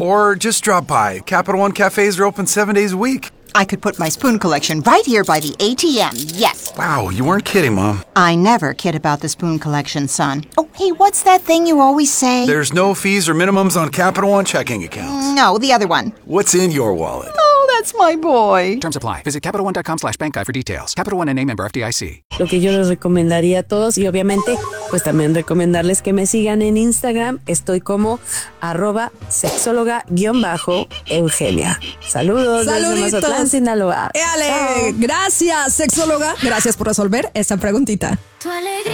Or just drop by. Capital One cafes are open 7 days a week. I could put my spoon collection right here by the ATM, yes. Wow, you weren't kidding, Mom. I never kid about the spoon collection, son. Oh, hey, what's that thing you always say? There's no fees or minimums on Capital One checking accounts. No, the other one. What's in your wallet? Oh, that's my boy. Terms apply. Visit CapitalOne.com/bankguide for details. Capital One, N.A. member FDIC. Lo que yo les recomendaría a todos y obviamente pues también recomendarles que me sigan en Instagram. Estoy como @sexóloga_Eugenia. Saludos desde Mazatlán, Sinaloa. Gracias, sexóloga. Gracias por resolver esa preguntita.